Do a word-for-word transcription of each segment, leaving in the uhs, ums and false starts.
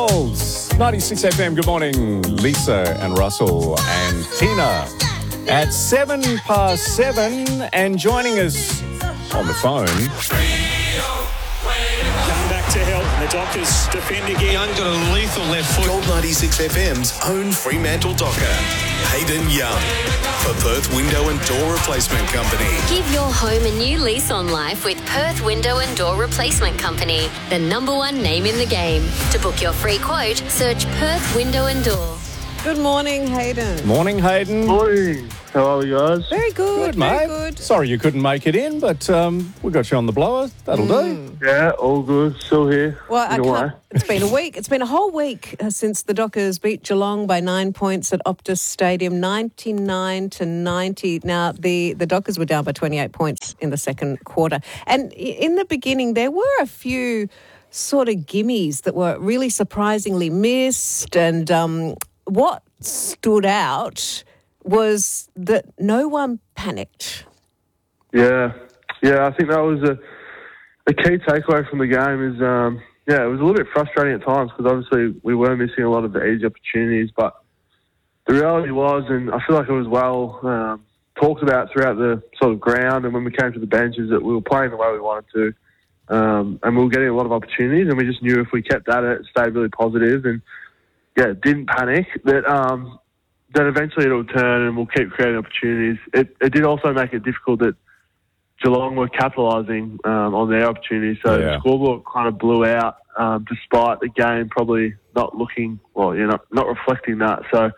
Olds, ninety-six F M, good morning, Lisa and Russell and Tina. At seven past seven, and joining us on the phone. Coming back to help, the Dockers defend again. Young got a lethal left foot. Gold ninety-six F M's own Fremantle Docker, Hayden Young, for Perth Window and Door Replacement Company. Give your home a new lease on life with Perth Window and Door Replacement Company, the number one name in the game. To book your free quote, search Perth Window and Door. Good morning, Hayden. Morning, Hayden. Morning. How are you guys? Very good, Good, very mate. good. Sorry you couldn't make it in, but um, we got you on the blower. That'll do. Yeah, all good. Still here. Well, I In a way. can't, it's been a week. It's been a whole week uh, since the Dockers beat Geelong by nine points at Optus Stadium, ninety-nine to ninety. Now, the, the Dockers were down by twenty-eight points in the second quarter. And in the beginning, there were a few sort of gimmies that were really surprisingly missed. And um, what stood out was that no one panicked. Yeah, yeah. I think that was a, a key takeaway from the game. Is um, yeah, it was a little bit frustrating at times because obviously we were missing a lot of the easy opportunities. But the reality was, and I feel like it was well um, talked about throughout the sort of ground, and when we came to the benches, that we were playing the way we wanted to, um, and we were getting a lot of opportunities, and we just knew if we kept at it, stayed really positive, and yeah, didn't panic, that um, that eventually it'll turn and we'll keep creating opportunities. It, it did also make it difficult that Geelong were capitalising um, on their opportunities. So Yeah. the scoreboard kind of blew out um, despite the game probably not looking, well, you know, not reflecting that. So,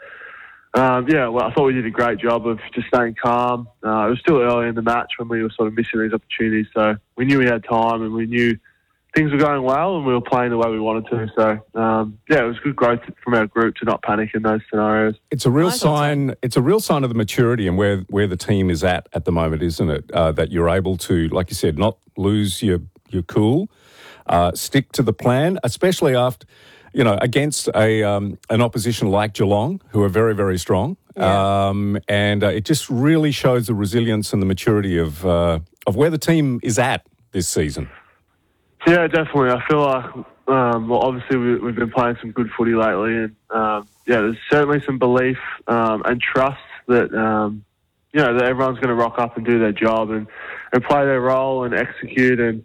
um, yeah, well, I thought we did a great job of just staying calm. Uh, it was still early in the match when we were sort of missing these opportunities. So we knew we had time and we knew things were going well and we were playing the way we wanted to. So, um, yeah, it was good growth from our group to not panic in those scenarios. It's a real I thought sign. It's a real sign of the maturity and where, where the team is at at the moment, isn't it? Uh, that you're able to, like you said, not lose your your cool, uh, stick to the plan, especially after, you know, against a um, an opposition like Geelong, who are very very strong. Yeah. Um, and uh, it just really shows the resilience and the maturity of uh, of where the team is at this season. Yeah, definitely. I feel like, um, well, obviously we, we've been playing some good footy lately, and um, yeah, there's certainly some belief um, and trust that um, you know that everyone's going to rock up and do their job and, and play their role and execute. And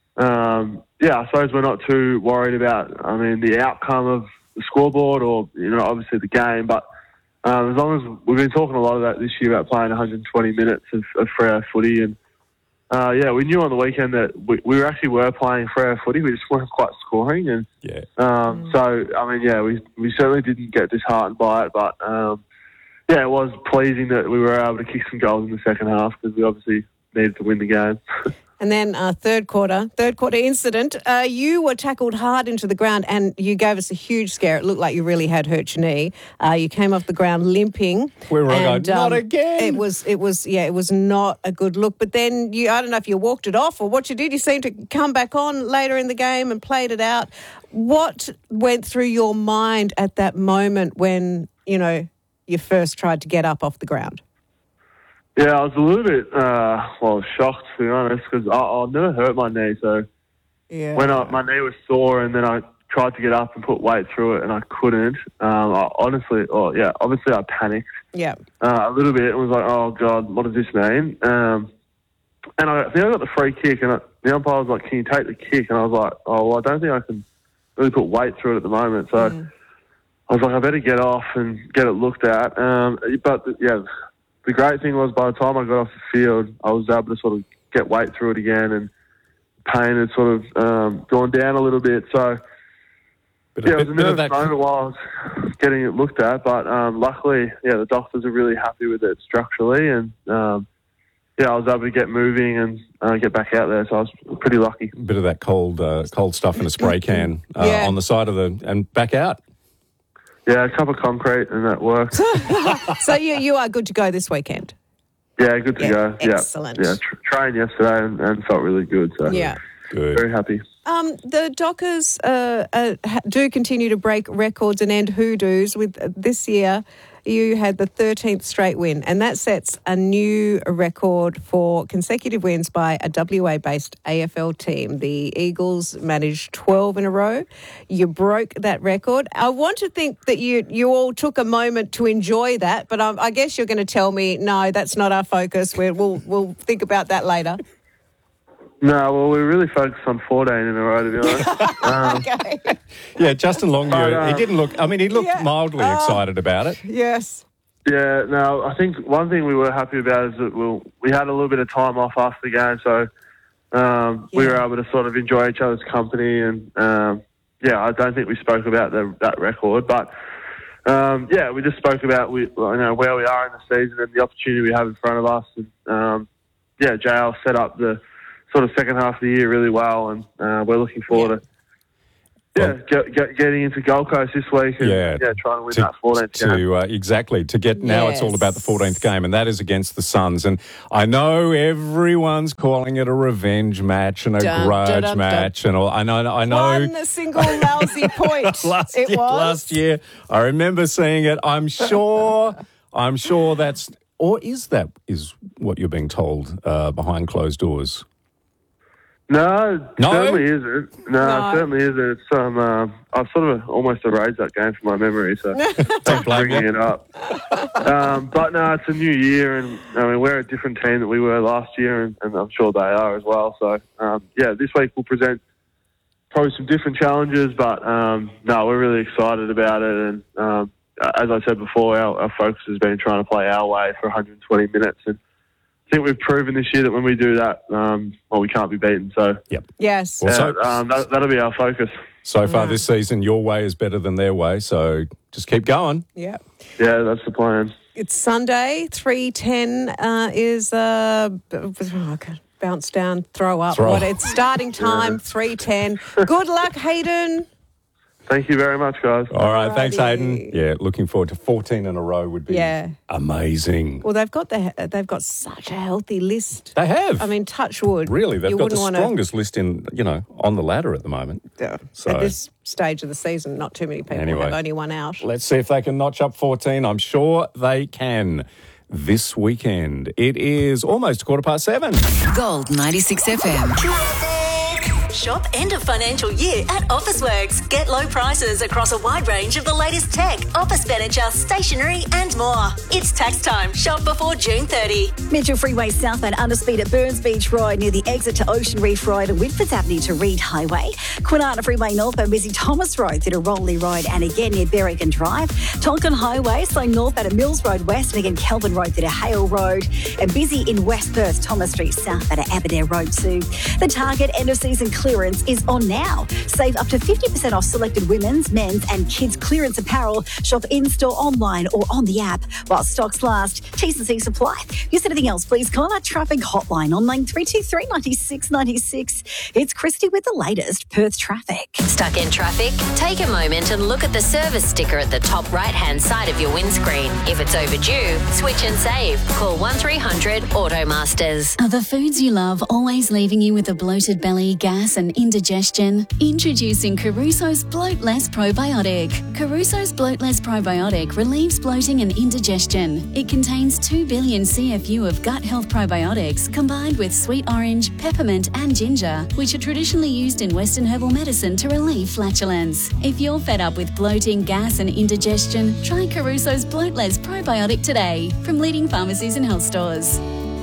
um, yeah, I suppose we're not too worried about, I mean, the outcome of the scoreboard or you know obviously the game, but um, as long as we've been talking a lot about this year about playing one hundred twenty minutes of, of free footy and. Uh, yeah, we knew on the weekend that we, we were actually were playing for our footy. We just weren't quite scoring, and Yeah. um, so I mean, yeah, we we certainly didn't get disheartened by it, but um, yeah, it was pleasing that we were able to kick some goals in the second half because we obviously needed to win the game. And then uh, third quarter, third quarter incident, uh, you were tackled hard into the ground and you gave us a huge scare. It looked like you really had hurt your knee. Uh, you came off the ground limping. We were and, going, not um, again. It was, it was, yeah, it was not a good look. But then you, I don't know if you walked it off or what you did. You seemed to come back on later in the game and played it out. What went through your mind at that moment when, you know, you first tried to get up off the ground? Yeah, I was a little bit uh, well shocked to be honest because I, I've never hurt my knee, so Yeah. when I, my knee was sore and then I tried to get up and put weight through it and I couldn't. Um, I honestly, oh yeah, obviously I panicked. Yeah. Uh, a little bit and was like, oh, God, what does this mean? Um, and I think I got the free kick and I, the umpire was like, can you take the kick? And I was like, oh, well, I don't think I can really put weight through it at the moment. So Mm. I was like, I better get off and get it looked at. Um, but, yeah, the great thing was by the time I got off the field, I was able to sort of get weight through it again and pain had sort of um, gone down a little bit. So, Bit yeah, of- it was a bit of nervous that- moment while I was getting it looked at, but um, luckily, yeah, the doctors are really happy with it structurally, and um, yeah, I was able to get moving and uh, get back out there, so I was pretty lucky. Bit of that cold uh, cold stuff in a spray can uh, Yeah. on the side of the and back out. Yeah, a cup of concrete and that worked. So you, you are good to go this weekend? Yeah, good to Yeah, go. excellent. Yeah, yeah tr- trained yesterday and, and felt really good, so Yeah. Good. very happy. Um, the Dockers uh, uh, ha- do continue to break records and end hoodoos. With uh, this year, you had the thirteenth straight win, and that sets a new record for consecutive wins by a W A-based A F L team. The Eagles managed twelve in a row. You broke that record. I want to think that you you all took a moment to enjoy that, but um, I guess you're going to tell me, no, that's not our focus. We're, we'll we'll think about that later. No, well, we really focused on fourteen in a row, to be honest. Um, Okay. Yeah, Justin Longview, But, uh, he didn't look, I mean, he looked Yeah. mildly Oh. excited about it. Yes. Yeah, no, I think one thing we were happy about is that we'll, we had a little bit of time off after the game, so um, we Yeah. were able to sort of enjoy each other's company. And, um, yeah, I don't think we spoke about the, that record, but, um, yeah, we just spoke about we, you know, where we are in the season and the opportunity we have in front of us. And, um, yeah, J L set up the sort of second half of the year really well, and uh, we're looking forward to Yeah, Well- get, get, getting into Gold Coast this week and Yeah. yeah, trying to win to, that fourteenth game. to uh, exactly to get now it's all about the fourteenth game, and that is against the Suns. And I know everyone's calling it a revenge match and a Dun, grudge dun, dun, match, and all. I know, I know. One single lousy point. last it year, was. last year, I remember seeing it. I'm sure, I'm sure that's, or is that is what you're being told uh, behind closed doors? No, No? certainly isn't. No, No. it certainly isn't. It's um, uh, I've sort of almost erased that game from my memory, so Don't blame bringing you. it up. Um, but no, it's a new year, and I mean we're a different team that we were last year, and, and I'm sure they are as well. So um, yeah, this week we'll present probably some different challenges, but um, no, we're really excited about it. And um, as I said before, our, our focus has been trying to play our way for one hundred twenty minutes, and I think we've proven this year that when we do that, um, well, we can't be beaten. So Yep. Yes. Well, yeah, so- um, that, that'll be our focus. So far this season, your way is better than their way. So just keep going. Yeah. Yeah, that's the plan. It's Sunday. three ten uh, is uh, b- oh, God, bounce down, throw up. Throw What, up. it's starting time. three ten. Good luck, Hayden. Thank you very much, guys. All right, thanks, Alrighty. Hayden. Yeah, looking forward to fourteen in a row would be Yeah. amazing. Well, they've got the they've got such a healthy list. They have. I mean, touch wood. really, they've You got the wouldn't wanna- strongest list in, you know, on the ladder at the moment. Yeah. So- At this stage of the season, not too many people Anyway. have only one out. Let's see if they can notch up fourteen. I'm sure they can this weekend. It is almost quarter past seven. Gold ninety-six F M. Shop end of financial year at Officeworks. Get low prices across a wide range of the latest tech, office furniture, stationery and more. It's tax time. Shop before June thirtieth. Mitchell Freeway southbound underspeed at Burns Beach Road near the exit to Ocean Reef Road and Whitfords Avenue to Reed Highway. Kwinana Freeway northbound busy Thomas Road through to Rowley Road and again near Berrigan Drive. Tonkin Highway slow northbound at Mills Road west and again Kelvin Road through to Hale Road. And busy in West Perth, Thomas Street southbound at Aberdare Road too. The Target end of season clearance is on now. Save up to fifty percent off selected women's, men's and kids clearance apparel. Shop in-store, online or on the app while stocks last. T's and C's apply. If there's anything else, please call our traffic hotline on line three two three, nine six nine six. It's Christy with the latest Perth traffic. Stuck in traffic? Take a moment and look at the service sticker at the top right-hand side of your windscreen. If it's overdue, switch and save. Call one three hundred Automasters. Are the foods you love always leaving you with a bloated belly, gas and indigestion? Introducing Caruso's Bloat Less Probiotic. Caruso's Bloat Less Probiotic relieves bloating and indigestion. It contains two billion C F U of gut health probiotics combined with sweet orange, peppermint and ginger, which are traditionally used in Western herbal medicine to relieve flatulence. If you're fed up with bloating, gas and indigestion, try Caruso's Bloat Less Probiotic today from leading pharmacies and health stores.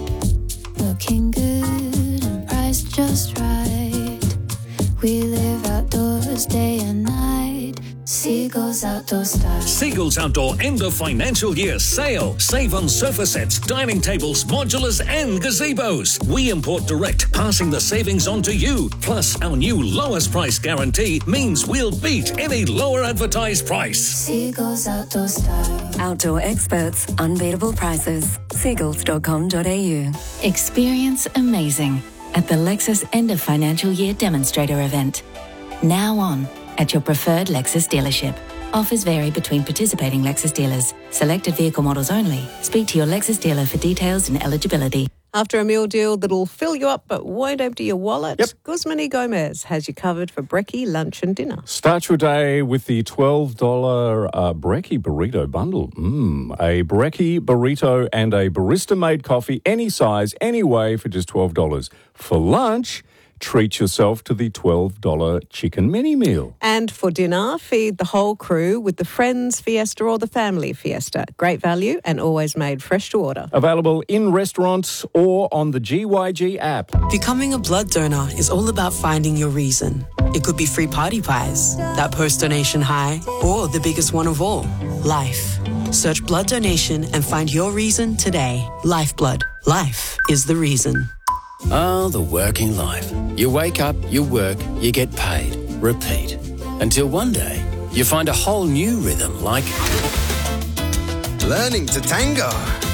Looking good and priced just right. We live outdoors day and night. Seagulls Outdoor Style. Seagulls Outdoor end of financial year sale. Save on sofa sets, dining tables, modulars and gazebos. We import direct, passing the savings on to you. Plus, our new lowest price guarantee means we'll beat any lower advertised price. Seagulls Outdoor Style. Outdoor experts, unbeatable prices. Seagulls dot com dot a u. Experience amazing at the Lexus End of Financial Year Demonstrator event. Now on at your preferred Lexus dealership. Offers vary between participating Lexus dealers. Selected vehicle models only. Speak to your Lexus dealer for details and eligibility. After a meal deal that'll fill you up but won't empty your wallet, Yep. Guzman y Gomez has you covered for brekkie, lunch and dinner. Start your day with the twelve dollars uh, brekkie burrito bundle. Mmm, a brekkie burrito and a barista-made coffee, any size, any way, for just twelve dollars. For lunch, treat yourself to the twelve dollars chicken mini meal. And for dinner, feed the whole crew with the Friends Fiesta or the Family Fiesta. Great value and always made fresh to order. Available in restaurants or on the G Y G app. Becoming a blood donor is all about finding your reason. It could be free party pies, that post-donation high, or the biggest one of all, life. Search blood donation and find your reason today. Lifeblood. Life is the reason. Ah, the working life. You wake up, you work, you get paid. Repeat. Until one day, you find a whole new rhythm like... Learning to tango.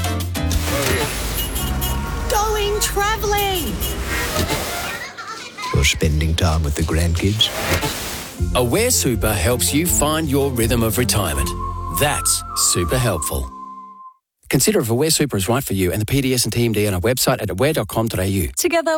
Going travelling. Or spending time with the grandkids. Aware Super helps you find your rhythm of retirement. That's super helpful. Consider if Aware Super is right for you and the P D S and T M D on our website at aware dot com dot a u. Together